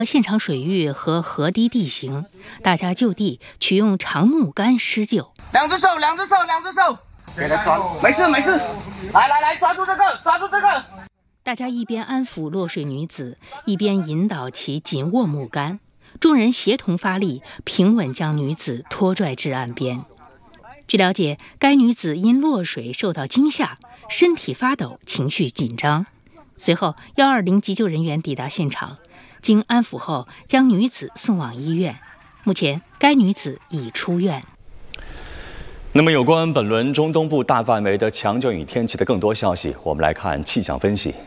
现场水域和河堤地形，大家就地取用长木杆施救。 两只手，给他抓，没事，来，抓住这个。 大家一边安抚落水女子，一边引导其紧握木杆。众人协同发力，平稳将女子拖拽至岸边。据了解，该女子因落水受到惊吓，身体发抖，情绪紧张。随后，120急救人员抵达现场，经安抚后，将女子送往医院。目前，该女子已出院。 那么，有关本轮中东部大范围的强降雨天气的更多消息，我们来看气象分析。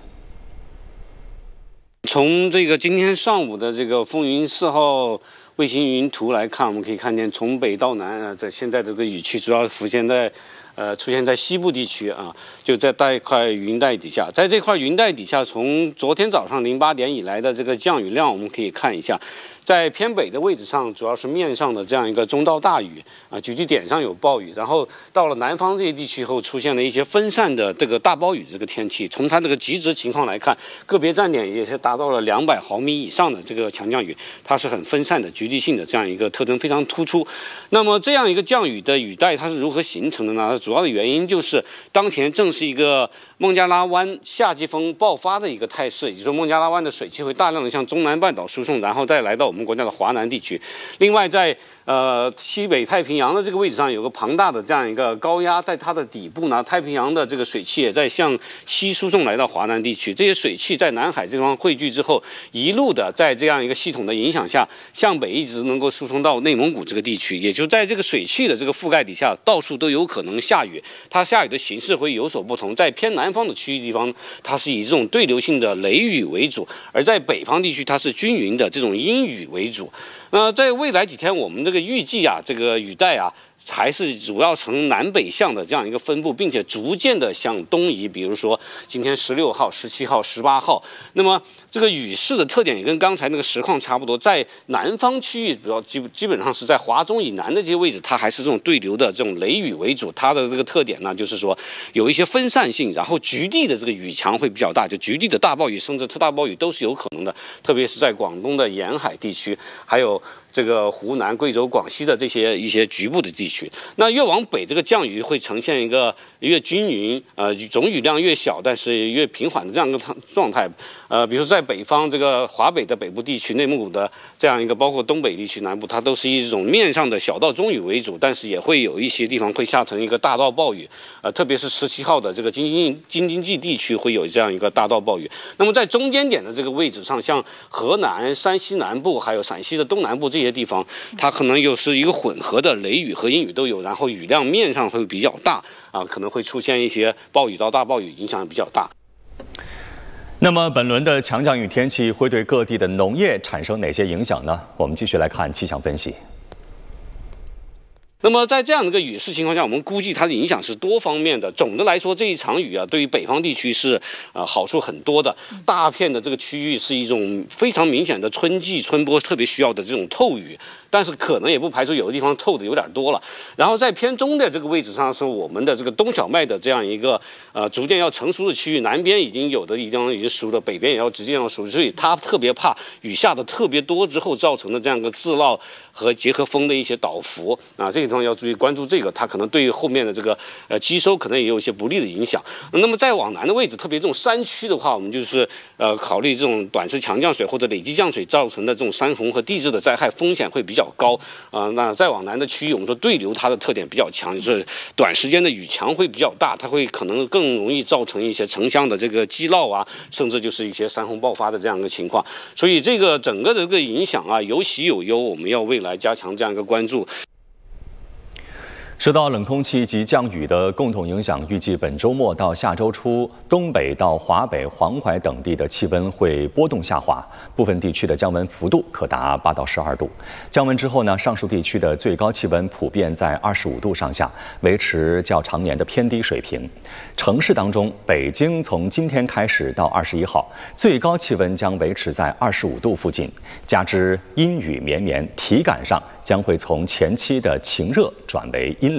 从这个今天上午的这个风云4号卫星云图来看，我们可以看见从北到南在现在这个雨区主要出现在西部地区啊，就在大块云带底下。在这块云带底下，从昨天早上08点以来的这个降雨量，我们可以看一下。在偏北的位置上，主要是面上的这样一个中到大雨啊，局地点上有暴雨，然后到了南方这些地区后，出现了一些分散的这个大暴雨这个天气。从它这个极值情况来看，个别站点也是达到了200毫米以上的这个强降雨，它是很分散的、局地性的这样一个特征非常突出。那么这样一个降雨的雨带它是如何形成的呢？它主要的原因就是当前正是一个孟加拉湾夏季风爆发的一个态势，也就是说孟加拉湾的水汽会大量的向中南半岛输送，然后再来到我们国家的华南地区。另外在西北太平洋的这个位置上有个庞大的这样一个高压，在它的底部呢，太平洋的这个水汽也在向西输送来到华南地区。这些水汽在南海这地方汇聚之后，一路的在这样一个系统的影响下，向北一直能够输送到内蒙古这个地区。也就在这个水汽的这个覆盖底下，到处都有可能下雨。它下雨的形式会有所不同，在偏南方的区域地方，它是以这种对流性的雷雨为主；而在北方地区，它是均匀的这种阴雨为主。在未来几天，我们这个预计啊，这个雨带啊，还是主要呈南北向的这样一个分布，并且逐渐的向东移。比如说今天16号、17号、18号，那么这个雨势的特点也跟刚才那个实况差不多，在南方区域主要基本上是在华中以南的这些位置，它还是这种对流的这种雷雨为主。它的这个特点呢，就是说有一些分散性，然后局地的这个雨强会比较大，就局地的大暴雨甚至特大暴雨都是有可能的，特别是在广东的沿海地区，还有这个湖南、贵州、广西的这些一些局部的地区。那越往北，这个降雨会呈现一个越均匀，总雨量越小，但是越平缓的这样一个状态。比如说在北方这个华北的北部地区、内蒙古的这样一个，包括东北地区南部，它都是一种面上的小到中雨为主，但是也会有一些地方会下成一个大到暴雨。特别是17号的这个京津冀地区会有这样一个大到暴雨。那么在中间点的这个位置上，像河南、山西南部还有陕西的东南部这些地方，它可能又是一个混合的雷雨和阴雨都有，然后雨量面上会比较大啊，可能会出现一些暴雨到大暴雨，影响比较大。 那么本轮的强降雨天气会对各地的农业产生哪些影响呢？我们继续来看气象分析。 那么在这样的一个雨势情况下，我们估计它的影响是多方面的。总的来说，这一场雨啊，对于北方地区是好处很多的。大片的这个区域是一种非常明显的春季春播特别需要的这种透雨，但是可能也不排除有的地方透的有点多了。然后在偏中的这个位置上，是我们的这个冬小麦的这样一个逐渐要成熟的区域，南边已经有的地方已经熟了，北边也要逐渐要熟，所以它特别怕雨下的特别多之后造成的这样一个自涝和结合风的一些倒伏啊，这个地方要注意关注这个，它可能对于后面的这个积收可能也有一些不利的影响。那么再往南的位置，特别这种山区的话，我们就是考虑这种短时强降水或者累积降水造成的这种山洪和地质的灾害风险会比较高那再往南的区域，我们说对流它的特点比较强，就是短时间的雨强会比较大，它会可能更容易造成一些城乡的这个积涝啊，甚至就是一些山洪爆发的这样一个情况。所以这个整个的这个影响啊，有喜有忧，我们要未来加强这样一个关注。 受到冷空气及降雨的共同影响，预计本周末到下周初，东北到华北、黄淮等地的气温会波动下滑，部分地区的降温幅度可达8到12度。降温之后呢，上述地区的最高气温普遍在25度上下，维持较常年的偏低水平。城市当中，北京从今天开始到21号，最高气温将维持在25度附近，加之阴雨绵绵，体感上将会从前期的晴热转为阴凉。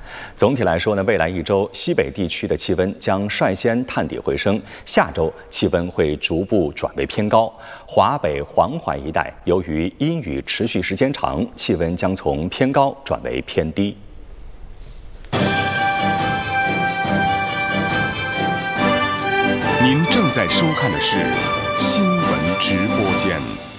总体来说呢，未来一周西北地区的气温将率先探底回升，下周气温会逐步转为偏高。华北、黄淮一带由于阴雨持续时间长，气温将从偏高转为偏低。 您正在收看的是新闻直播间。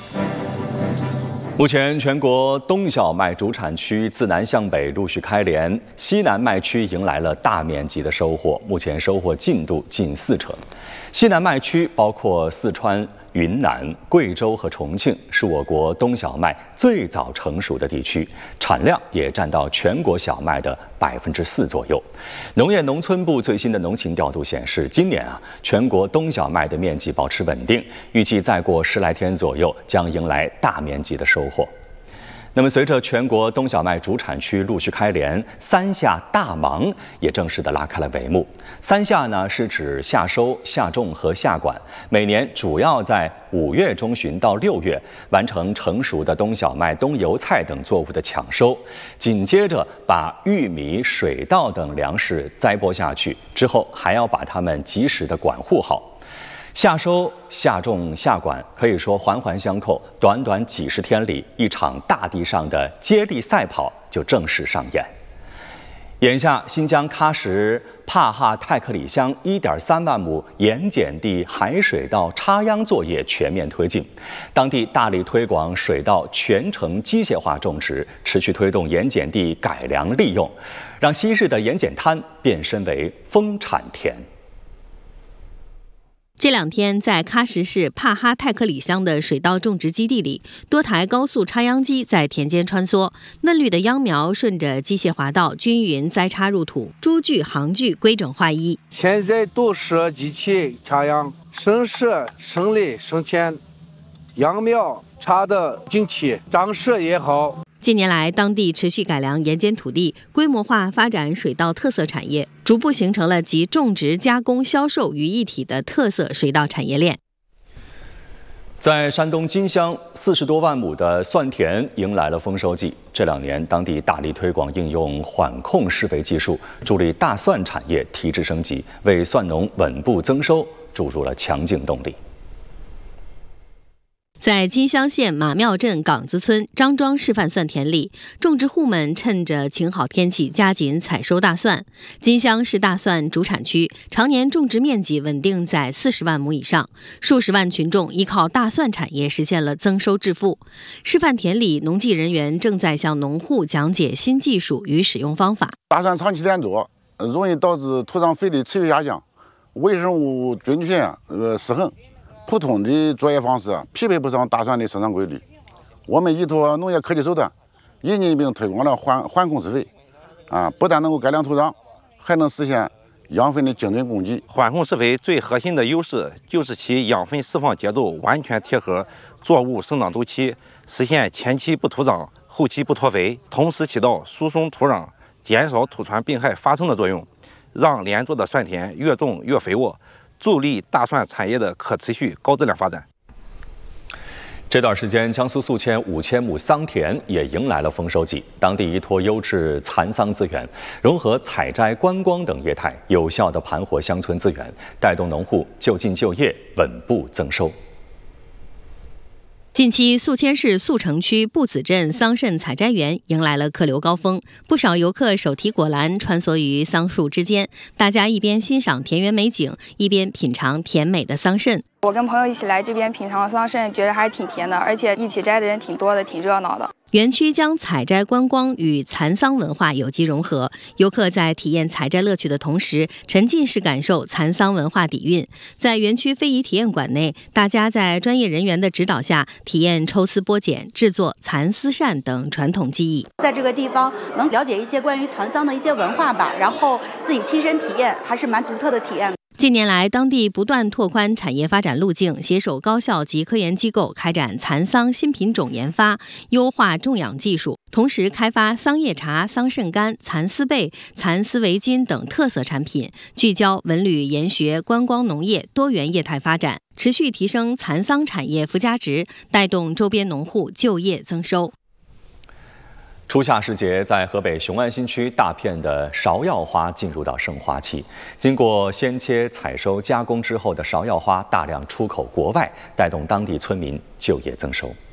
目前，全国冬小麦主产区自南向北陆续开镰，西南麦区迎来了大面积的收获，目前收获进度近40%。西南麦区包括四川、云南、贵州和重庆，是我国冬小麦最早成熟的地区，产量也占到全国小麦的4%左右。农业农村部最新的农情调度显示，今年全国冬小麦的面积保持稳定，预计再过10来天左右将迎来大面积的收获。那么，随着全国冬小麦主产区陆续开镰，3夏大忙也正式的拉开了帷幕。3夏呢，是指夏收、夏种和夏管，每年主要在5月中旬到6月完成成熟的冬小麦、冬油菜等作物的抢收，紧接着把玉米、水稻等粮食栽播下去，之后还要把它们及时的管护好。夏收、夏种、夏管可以说环环相扣，短短几十天里，一场大地上的接力赛跑就正式上演。眼下，新疆喀什帕哈泰克里乡1.3万亩盐碱地海水稻插秧作业全面推进，当地大力推广水稻全程机械化种植，持续推动盐碱地改良利用，让昔日的盐碱滩变身为丰产田。 这2天，在喀什市帕哈泰克里乡的水稻种植基地里，多台高速插秧机在田间穿梭，嫩绿的秧苗顺着机械滑道均匀栽插入土，株距、行距规整划一。 现在都是机器插秧，省时、省力、省钱，秧苗插得整齐，长势也好。 近年来，当地持续改良盐碱土地，规模化发展水稻特色产业，逐步形成了集种植、加工、销售于一体的特色水稻产业链。 在山东金乡，40多万亩的蒜田迎来了丰收季。这2年，当地大力推广应用缓控施肥技术，助力大蒜产业提质升级，为蒜农稳步增收注入了强劲动力。在金乡县马庙镇岗子村张庄示范蒜田里，种植户们趁着晴好天气加紧采收大蒜。金乡是大蒜主产区，常年种植面积稳定在40万亩以上，数十万群众依靠大蒜产业实现了增收致富。示范田里，农技人员正在向农户讲解新技术与使用方法。 大蒜长期连作，容易导致土壤肥力持续下降，微生物菌群失衡。普通的作业方式匹配不上大蒜的生长规律。我们依托农业科技手段，引进并推广了缓控施肥，不但能够改良土壤，还能实现养分的精准供给。 缓控施肥最核心的优势就是其养分释放节奏完全贴合作物生长周期，实现前期不土长，后期不脱肥，同时起到疏松土壤、减少土传病害发生的作用，让连作的蒜田越种越肥沃，助力大蒜产业的可持续高质量发展。这段时间，江苏宿迁5000亩桑田也迎来了丰收季，当地依托优质蚕桑资源，融合采摘、观光等业态，有效地盘活乡村资源，带动农户就近就业，稳步增收。近期，宿迁市宿城区布子镇桑葚采摘园迎来了客流高峰，不少游客手提果篮穿梭于桑树之间，大家一边欣赏田园美景，一边品尝甜美的桑葚。 我跟朋友一起来这边品尝桑葚，觉得还挺甜的，而且一起摘的人挺多的，挺热闹的。园区将采摘观光与蚕桑文化有机融合，游客在体验采摘乐趣的同时，沉浸式感受蚕桑文化底蕴。在园区非遗体验馆内，大家在专业人员的指导下，体验抽丝剥茧、制作蚕丝扇等传统技艺。 在这个地方能了解一些关于蚕桑的一些文化吧，然后自己亲身体验，还是蛮独特的体验。 近年来，当地不断拓宽产业发展路径，携手高校及科研机构开展蚕桑新品种研发，优化种养技术，同时开发桑叶茶、桑葚干、蚕丝被、蚕丝围巾等特色产品，聚焦文旅研学、观光农业多元业态发展，持续提升蚕桑产业附加值，带动周边农户就业增收。 初夏时节，在河北雄安新区，大片的芍药花进入到盛花期。经过鲜切、采收、加工之后的芍药花大量出口国外，带动当地村民就业增收。